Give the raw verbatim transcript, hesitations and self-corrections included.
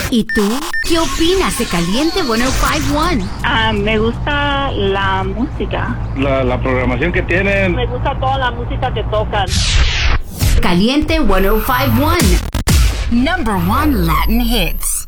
¿Y tú? ¿Qué opinas de Caliente ciento cincuenta y uno? Ah, me gusta la música. La, la programación que tienen. Me gusta toda la música que tocan. Caliente ciento cincuenta y uno. Number one Latin hits.